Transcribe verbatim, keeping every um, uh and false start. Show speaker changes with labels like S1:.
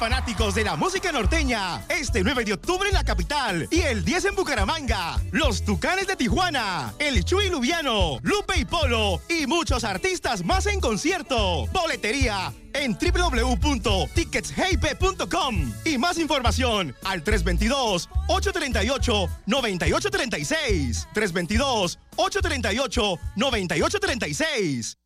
S1: fanáticos de la música norteña, este nueve de octubre en la capital y el diez en Bucaramanga, los Tucanes de Tijuana, el Chuy Lubiano, Lupe y Polo y muchos artistas más en concierto. Boletería en w w w punto tickets hype punto com y más información al tres dos dos, ocho tres ocho, nueve ocho tres seis, tres dos dos, ocho tres ocho, nueve ocho tres seis.